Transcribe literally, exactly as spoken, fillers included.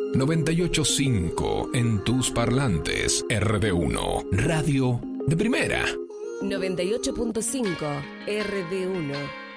noventa y ocho punto cinco en tus parlantes. R D uno, radio de primera. noventa y ocho punto cinco R D uno.